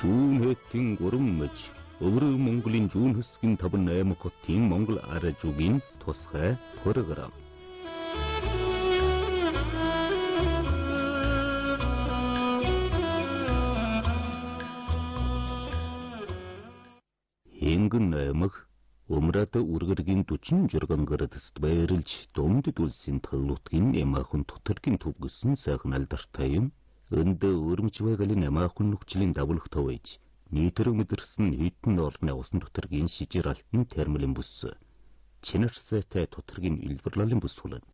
Жүүн гурван мэж өврөг Монголын зүүн хэсгийн 58 хотын Монгол арай зүгийн тусгай програм. Хэнгэн аймаг Умрата үргэргийн 46 градуст байрлж Домдод улсын талуутгийн ямаахан тутаргийн төв гэсэн сайхан алдартай юм. Өндө өрмж байгалийн ямаахан нүгчлийн давлах тавж нийтэр мэдэрсэн хитэн орны усан тутаргийн шижир алтан термилийн бүс чинэрсэтэй тутаргийн илбэрлэлийн бүс хулан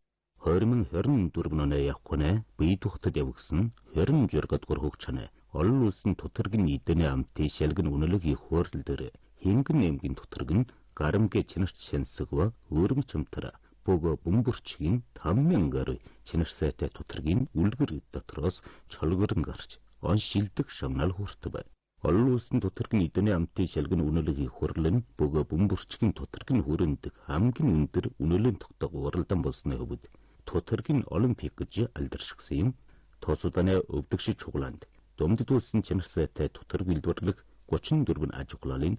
2024 оны явхнаа бие тухтад явгсан 26 дугаар хөгчнө олон улсын тутаргийн эдэний амтын шалгын үнэлэг их хуурл дээр Хэнгэн нэмгийн тутаргийн гарамгэ чинэрч шансгва өрмчмтара бого бумбурчгийн 5,000 гаруй чинэрсэтэй тутаргийн үлгэр дотроос чолгорон гарч он шилдэг шамнал хүртв. Олон улсын тутаргийн эдэний амтын шалгын үнэлэг их хурлын бого бумбурчгийн тутаргийн хүрээнд хамгийн өндөр үнэлийн тогтоог уралдан болсны хөвд тутаргийн олимпик гэж алдаршгсан юм. Тосуданы өвдөгши чуглаанд Домдод улсын чинэрсэтэй тутарг илдвэрлэх 34 аж ахуйлын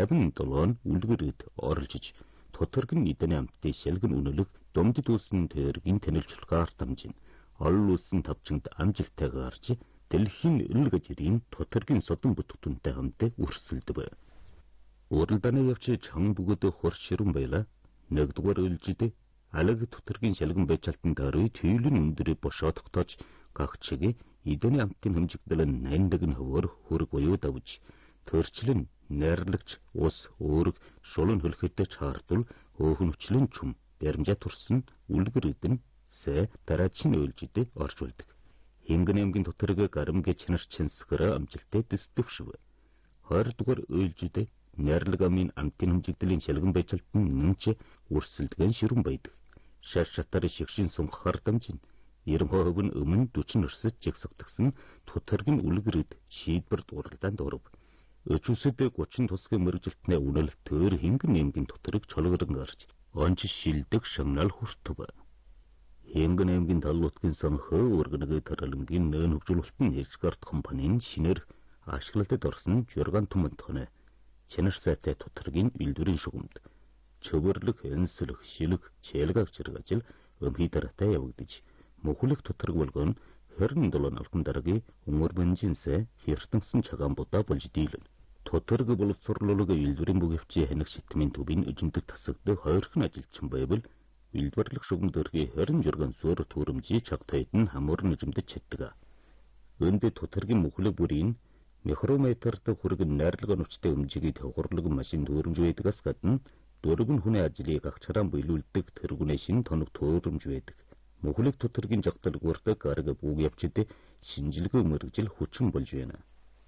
57 үлгэрт оролцож тутаргийн эдэний амтын шалгын үнэлэг Домдод улсын тэргийн танилцуулгаар дамжин олон улсын тавчинд амжилттай гарч дэлхийн эрүүл гэжрийн тутаргийн содон бүтээгдэхүүнтэй хамт өрсөлдөв. Уралдааны явж чанга бөгөөд хурц ширэн байла. Нэгдүгээр үлжид алаг тутаргийн шалган байцаалтын даруй төвлөн өндөр бошоо тогтоож гагчиг эдэний амтын хэмжигдэл 81 хөвөр хөрг буюу давж төрчлэн найрлагч ус өөрөг шулан хөлхөдтэй чаардвал хөөхн хүчлэн чүм баримжаа турсан үлгэр эдэн сэ дараачин үйлжид орж үлдэг. Хэнгэн нэмгийн тутарг гарамгэ чинэрч чинсгэр амжилттай дэсдэгшв. 20 дугаар үйлжид найрлаг амын амтын хэмжигдэлийн шалган байцаалтын нэмч өрсөлдгэн ширэн байдаг. Шаш шатар шигшин сунгахаар дамжин 90% нь өмнө 40 өрсөж жигсэгдсэн тутаргийн үлгэрэд шийдвэр уралдаанд оров. Өчүүсэд 30 тусгай мэрэгжилтний үнэл төр Хэнгэн нэмгийн тутарг чолгорон гарч онч шилдэг шагнал хүртв. Хэнгэн нэмгийн талуутгийн санхөө өргөнөг таралангийн нэн хөгжүүлэлтийн хэлцгаарт компанийн шинээр ашиглалтад орсон журган томонтхонэ чинэрсэтэй тутаргийн илдвэрийн шугамд чөвөрлөг энслэх шилэг чэлгэг чиргажил өмхийдэртэй явагдаж мөхөлөх тутарг болгон 27 алхам дараагийн умөр бенжинсэ хертэнсэн чагаан будаа болж дийлэн. Тутарг боловсруулалт илдвэрийн бүгэвчийн ханиг шитмийн төвийн эжиндэг тасагд хоёрхан ажилчин байвал илдвэрлэх шугам дөргийн 26 зуур төрөмжийн чагтайд нь хамуур нэжимдэж чаддаг. Өндөд тутаргийн мөхөлөг бүрийн микрометрт хүргэн найрлагын хүчтэй өмжигийг тохирлог машин төрөмж байдагаас гадна дөрвөн хүний ажлыг агчраан биелүүлдэг тэргүүний шин тоног төрөмж байдаг. Мөхөлөг тутаргийн жагтал гуурдаг арга бүг явчид шинжилгээ мэрэгжил хүчин болж байна.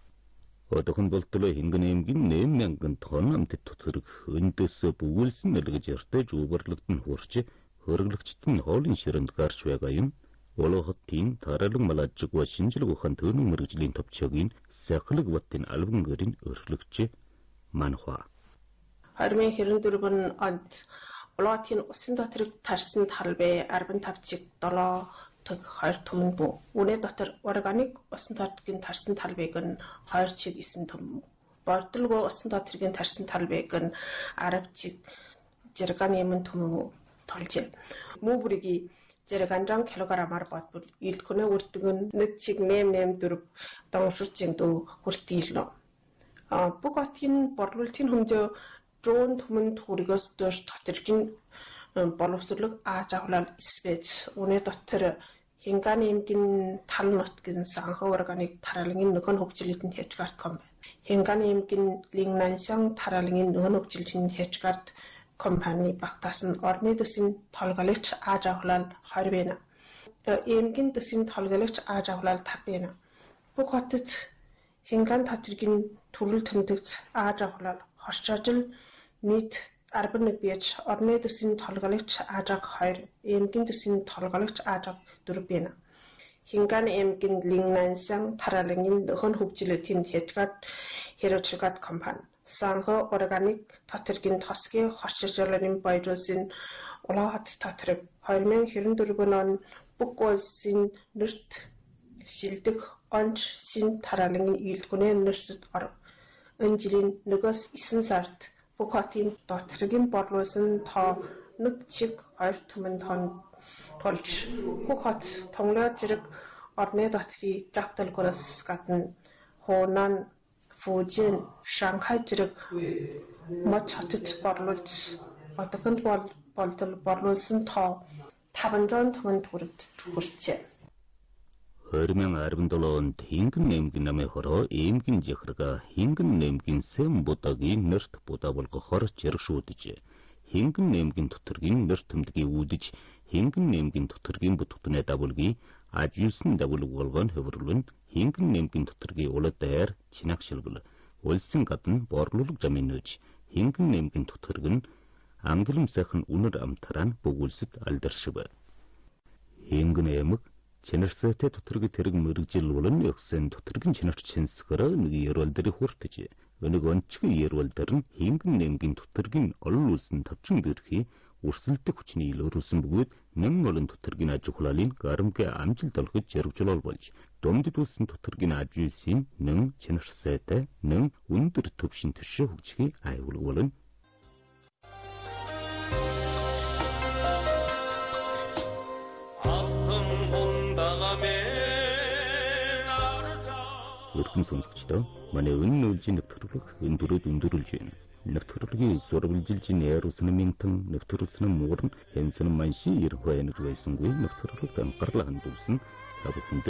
Одохон болтолоо Хэнгэн нэмгийн 8,000 тонн амт тутарг өндөс бүгүүлсэн нэлгэж яртай жүүбэрлэгдэн хурч хөрөглөгчтөн хоолын ширэнд гарч байгаа юм. Олохотын таралан малажгва шинжилгээ ухаан төрийн мэрэгжлийн төвчөгийн сахлаг баттын албан гэрийн өрхлөгч манхва. 2024 онд Олохотын усан доторг тарсан талбай 45.7 таг 2 түмэн бүү. Үнэ дотор органик усан доторгийн тарсан талбайг нь 2.9 түмэн. Бордолгоо усан доторгийн тарсан талбайг нь 10 зэрэгэн түмэн толж. Мөбрigi зэрэгэн килограммаар бодвол илтгэнэ үрдгэн 1.884 доншурчин дөө хүртийлнэ. Бүх хотын борлуулалтын хөндөө дрон түмэн төргөөс дөш доторгийн боловсруулах ааж авлал спец үнэ дотор Хэнгэн нэмгийн тал нутгийн санхүү органик тараалгын нөхөн хөгжлийн хэчгарт компани. Хэнгэн нэмгийн лингнаншан тараалгын нөхөн хөгжлийн хэчгарт компани багтаасан орны төсвийн толгойлогч ааж авлал 20 байна. Эмгийн төсвийн толгойлогч ааж авлал 5 байна. Бүх хотод Хэнгэн татргийн төрөл тэмдэгц ааж авлал хорчоожил нийт 11 бияж орны төсвийн толгойлогч аажаг 2, эмгийн төсвийн толгойлогч аажаг 4 байна. Хэнгэн эмгийн лингнаншан тараалгын нөхөн хөгжлийн хэчгарт хэрэгжүүлэх компани. Санхүү органик татргийн тосгийн хорчоожлын баяруулсан Олохот татрыг 2024 он бүх улсын нэрт шилдэг онч син тараалын үйлдгүнээ нэрсэд энэ жилийн 9 сард бүх хотын доторгийн борлуулсан тоо нэг чиг 2 түмэн тонн болж бүх хот тонлоо зэрэг орны доторийн жагталгоос гадна Хунан, Фужин, Шанхай зэрэг мод хотод борлуулж одоохонд борлуулсан тоо 500 түмэн төгрөгт хүрчээ. 2017 онд Хингэн нэмгийн намын хороо эмгэн жихрага Хингэн нэмгийн сэм будагийн нэрт будаа болгохоор жиргшүүдж Хингэн нэмгийн төтөргийн нэрт тэмдгийг үүдэж Хингэн нэмгийн төтөргийн бүтгтнэ давлгийн ажүүлсэн давлыг болгон хөвөрлөн Хингэн нэмгийн төтөргийн улад даяар чинагшилгэл улсын гадна борлуулах замын нөөж Хингэн нэмгийн төтөрг нь ангилам сайхан үнэр амтараа бүгүүлсэд алдаршив. Хингэн нэмэг Чинэрсэтэй төтөрг тэрэг мэрэгжил болон өгсөн төтөргийн чинэрч чинсгэрэ нэг ярвал дээр хүртэж өнөг онцгой ярвал дээр нь Хингэн нэмгийн төтөргийн олон улсын тавчин гэрхий үрсэлдэх хүчний илэрүүлсэн бөгөөд нэн олон төтөргийн аж ахуйлын гарамгийн амжилт олгож järгжлол болж домдд улсын төтөргийн аж үйлсийн нэн чинэрсэтэй нэн өндөр төвшин төшөө хөгжихийг аюулгуулна. Өргөн сонсогчдоо манай өнөө үйлжийн нэвтрүүлэг өндөрөд өндөрлж байна. Нэвтрүүлгийн сурвалжилжин яарусны ментэн нэвтрүүлсэн муурн хэмсэн манши ирэх байныг байсангүй нэвтрүүлэгт анхаарлаа хандуулсан та бүхэнд